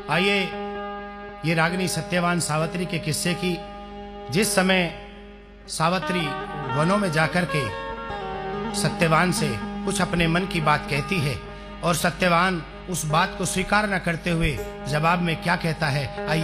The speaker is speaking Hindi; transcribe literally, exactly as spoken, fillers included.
आइए ये रागिनी सत्यवान सावित्री के किस्से की, जिस समय सावित्री वनों में जाकर के सत्यवान से कुछ अपने मन की बात कहती है और सत्यवान उस बात को स्वीकार न करते हुए जवाब में क्या कहता है, आइए